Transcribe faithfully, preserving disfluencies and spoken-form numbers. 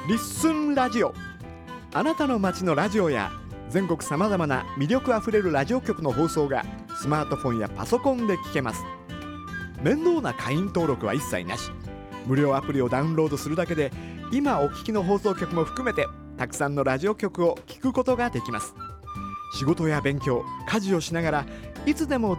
リッスンラジオ。あなたの街のラジオや全国さまざまな魅力あふれるラジオ局の放送がスマートフォンやパソコンで聞けます。面倒な会員登録は一切なし。無料アプリをダウンロードするだけで今お聞きの放送局も含めてたくさんのラジオ局を聞くことができます。仕事や勉強、家事をしながらいつでも